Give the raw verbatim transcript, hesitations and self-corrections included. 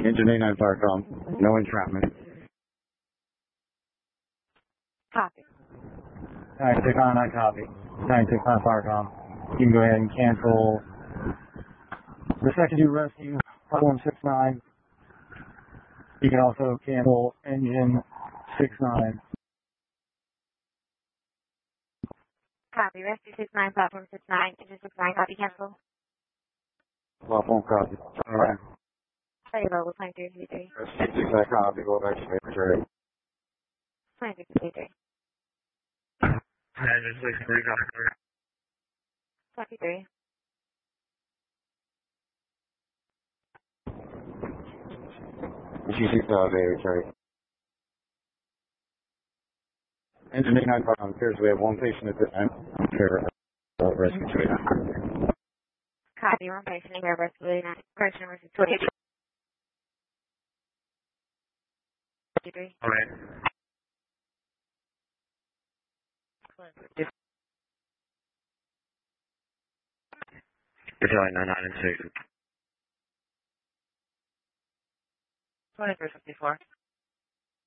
Engine eight nine fire com. No entrapment. Copy. nine six nine, I copy. nine six nine fire com. You can go ahead and cancel the second due rescue, platform six nine. You can also cancel engine six nine. Copy. Rescue six nine, platform six nine, engine six nine, copy, cancel. Platform copy. Alright. Sorry about what, twenty-three fifty-three. Rescue six nine copy, go back to Victory. twenty-three fifty-three. Engine six three copy. Copy three. Rescue six copy, Victory. Engine eight nine fire com. Appears we have one patient at this time. Care uh, rescue three nine. Copy. One patient in here, rescue nine. Correction, rescue twenty-three fifty-three. Alright. Battalion nine nine and six. twenty-three fifty-four.